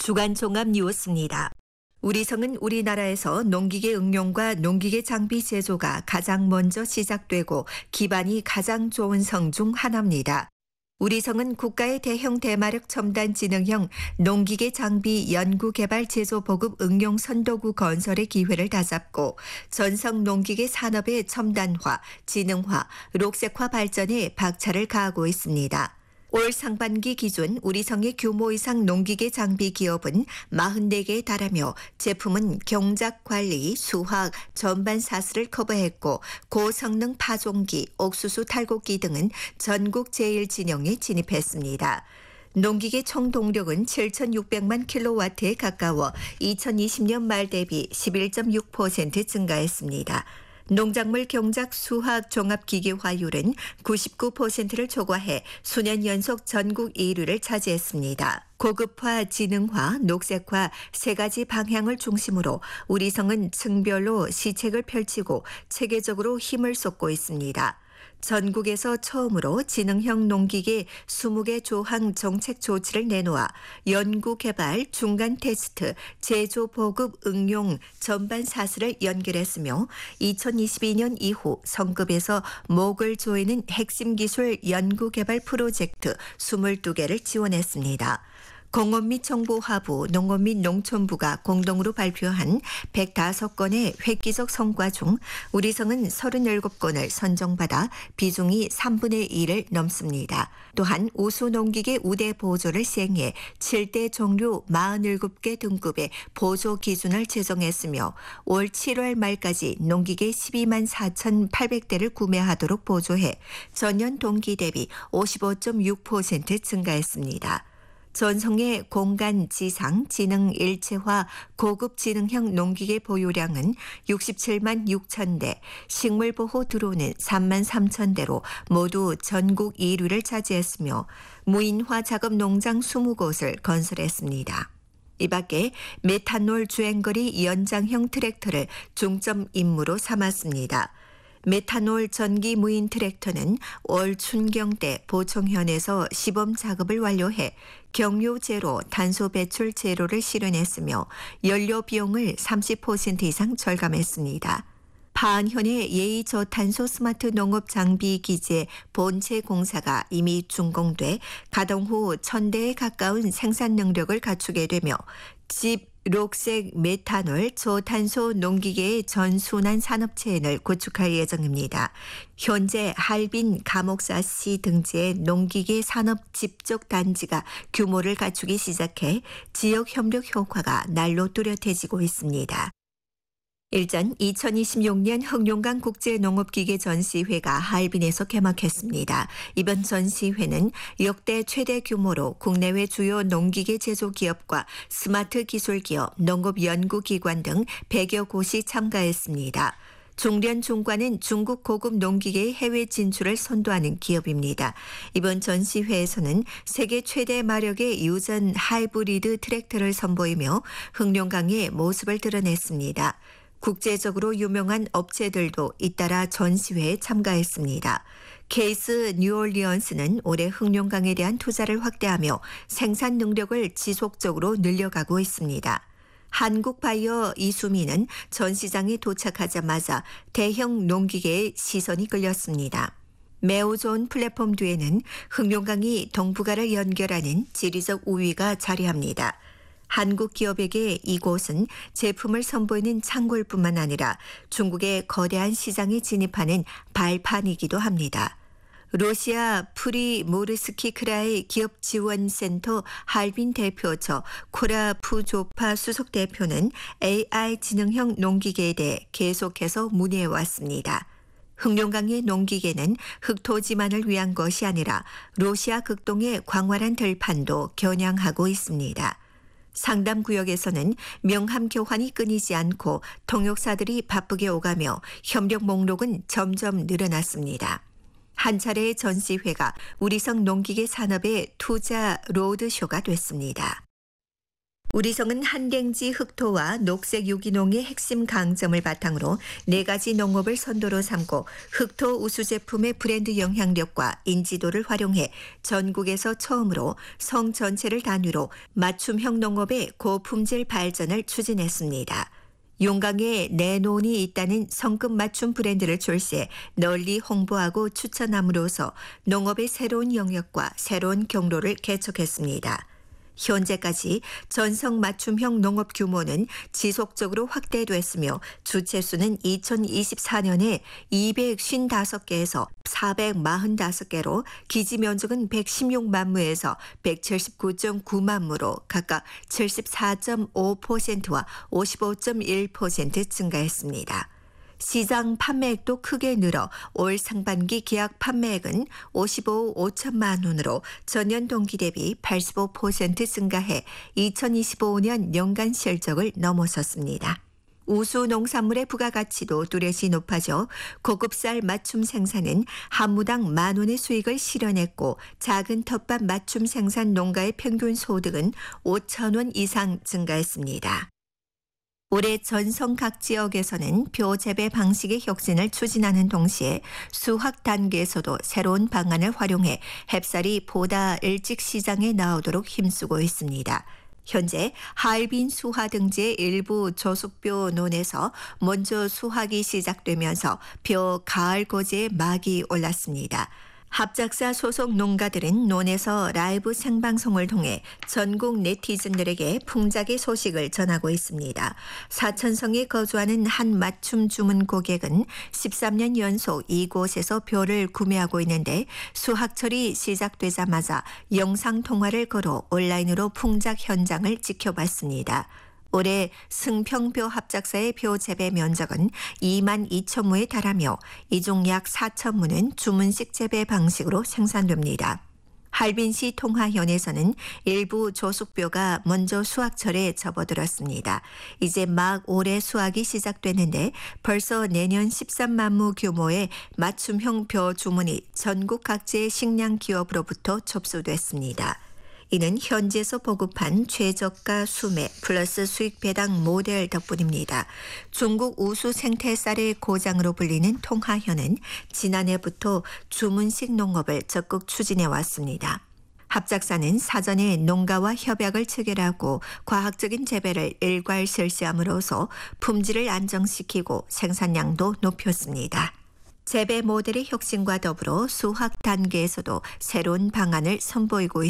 주간 종합 뉴스입니다. 우리성은 우리나라에서 농기계 응용과 농기계 장비 제조가 가장 먼저 시작되고 기반이 가장 좋은 성 중 하나입니다. 우리성은 국가의 대형 대마력 첨단 지능형 농기계 장비 연구 개발 제조 보급 응용 선도구 건설의 기회를 다잡고 전성 농기계 산업의 첨단화, 지능화, 녹색화 발전에 박차를 가하고 있습니다. 올 상반기 기준 우리성의 규모 이상 농기계 장비 기업은 44개에 달하며 제품은 경작 관리, 수확, 전반 사슬을 커버했고 고성능 파종기, 옥수수 탈곡기 등은 전국 제1진영에 진입했습니다. 농기계 총 동력은 7,600만 킬로와트에 가까워 2020년 말 대비 11.6% 증가했습니다. 농작물 경작 수확 종합기계화율은 99%를 초과해 수년 연속 전국 1위를 차지했습니다. 고급화, 지능화, 녹색화 세 가지 방향을 중심으로 우리성은 층별로 시책을 펼치고 체계적으로 힘을 쏟고 있습니다. 전국에서 처음으로 지능형 농기계 20개 조항 정책 조치를 내놓아 연구 개발, 중간 테스트, 제조 보급 응용 전반 사슬을 연결했으며 2022년 이후 성급에서 목을 조이는 핵심 기술 연구 개발 프로젝트 22개를 지원했습니다. 공업 및 정보화부, 농업 및 농촌부가 공동으로 발표한 105건의 획기적 성과 중 우리성은 37건을 선정받아 비중이 3분의 1을 넘습니다. 또한 우수 농기계 우대 보조를 시행해 7대 종류 47개 등급의 보조 기준을 제정했으며 올 7월 말까지 농기계 12만 4,800대를 구매하도록 보조해 전년 동기 대비 55.6% 증가했습니다. 전성의 공간, 지상, 지능 일체화, 고급 지능형 농기계 보유량은 67만 6천 대, 식물보호 드론은 3만 3천 대로 모두 전국 1위를 차지했으며 무인화 작업 농장 20곳을 건설했습니다. 이 밖에 메탄올 주행거리 연장형 트랙터를 중점 임무로 삼았습니다. 메탄올 전기 무인 트랙터는 올 춘경 때 보청현에서 시범 작업을 완료해 경유 제로, 탄소 배출 제로를 실현했으며 연료 비용을 30% 이상 절감했습니다. 파안현의 예의 저탄소 스마트 농업 장비 기재 본체 공사가 이미 준공돼 가동 후 1,000대에 가까운 생산 능력을 갖추게 되며 집 녹색 메탄올 저탄소 농기계의 전순환 산업 체인을 구축할 예정입니다. 현재 할빈 감옥사시 등지의 농기계 산업 집적 단지가 규모를 갖추기 시작해 지역 협력 효과가 날로 뚜렷해지고 있습니다. 일전 2026년 흑룡강 국제농업기계 전시회가 할빈에서 개막했습니다. 이번 전시회는 역대 최대 규모로 국내외 주요 농기계 제조기업과 스마트 기술기업, 농업연구기관 등 100여 곳이 참가했습니다. 중련 중과는 중국 고급 농기계의 해외 진출을 선도하는 기업입니다. 이번 전시회에서는 세계 최대 마력의 유전 하이브리드 트랙터를 선보이며 흑룡강의 모습을 드러냈습니다. 국제적으로 유명한 업체들도 잇따라 전시회에 참가했습니다. 케이스 뉴올리언스는 올해 흑룡강에 대한 투자를 확대하며 생산 능력을 지속적으로 늘려가고 있습니다. 한국바이오 이수미는 전시장에 도착하자마자 대형 농기계에 시선이 끌렸습니다. 매우 좋은 플랫폼 뒤에는 흑룡강이 동북아를 연결하는 지리적 우위가 자리합니다. 한국 기업에게 이곳은 제품을 선보이는 창고일뿐만 아니라 중국의 거대한 시장에 진입하는 발판이기도 합니다. 러시아 프리모르스키 크라이 기업지원센터 할빈 대표처 코라푸조파 수석 대표는 AI 지능형 농기계에 대해 계속해서 문의해왔습니다. 흑룡강의 농기계는 흑토지만을 위한 것이 아니라 러시아 극동의 광활한 들판도 겨냥하고 있습니다. 상담 구역에서는 명함 교환이 끊이지 않고 통역사들이 바쁘게 오가며 협력 목록은 점점 늘어났습니다. 한 차례의 전시회가 우리성 농기계 산업의 투자 로드쇼가 됐습니다. 우리성은 한랭지 흑토와 녹색 유기농의 핵심 강점을 바탕으로 4가지 농업을 선도로 삼고 흑토 우수 제품의 브랜드 영향력과 인지도를 활용해 전국에서 처음으로 성 전체를 단위로 맞춤형 농업의 고품질 발전을 추진했습니다. 용강에 내 논이 있다는 성급 맞춤 브랜드를 출시해 널리 홍보하고 추천함으로써 농업의 새로운 영역과 새로운 경로를 개척했습니다. 현재까지 전성 맞춤형 농업 규모는 지속적으로 확대됐으며 주체수는 2024년에 255개에서 445개로 기지 면적은 116만 무에서 179.9만 무로 각각 74.5%와 55.1% 증가했습니다. 시장 판매액도 크게 늘어 올 상반기 계약 판매액은 55억 5천만 원으로 전년 동기 대비 85% 증가해 2025년 연간 실적을 넘어섰습니다. 우수 농산물의 부가가치도 뚜렷이 높아져 고급쌀 맞춤 생산은 한 무당 10,000원의 수익을 실현했고 작은 텃밭 맞춤 생산 농가의 평균 소득은 5,000원 이상 증가했습니다. 올해 전성 각 지역에서는 벼 재배 방식의 혁신을 추진하는 동시에 수확 단계에서도 새로운 방안을 활용해 햅쌀이 보다 일찍 시장에 나오도록 힘쓰고 있습니다. 현재 하얼빈 수화 등지의 일부 저속벼 논에서 먼저 수확이 시작되면서 벼 가을 고지에 막이 올랐습니다. 합작사 소속 농가들은 논에서 라이브 생방송을 통해 전국 네티즌들에게 풍작의 소식을 전하고 있습니다. 사천성에 거주하는 한 맞춤 주문 고객은 13년 연속 이곳에서 벼를 구매하고 있는데 수확철이 시작되자마자 영상통화를 걸어 온라인으로 풍작 현장을 지켜봤습니다. 올해 승평벼 합작사의 벼 재배 면적은 2만 2천 무에 달하며 이 중 약 4천 무는 주문식 재배 방식으로 생산됩니다. 할빈시 통화현에서는 일부 조숙벼가 먼저 수확철에 접어들었습니다. 이제 막 올해 수확이 시작되는데 벌써 내년 13만 무 규모의 맞춤형 벼 주문이 전국 각지의 식량 기업으로부터 접수됐습니다. 이는 현지에서 보급한 최저가 수매 플러스 수익 배당 모델 덕분입니다. 중국 우수 생태쌀의 고장으로 불리는 통화현은 지난해부터 주문식 농업을 적극 추진해 왔습니다. 합작사는 사전에 농가와 협약을 체결하고 과학적인 재배를 일괄 실시함으로써 품질을 안정시키고 생산량도 높였습니다. 재배 모델의 혁신과 더불어 수확 단계에서도 새로운 방안을 선보이고 있습니다.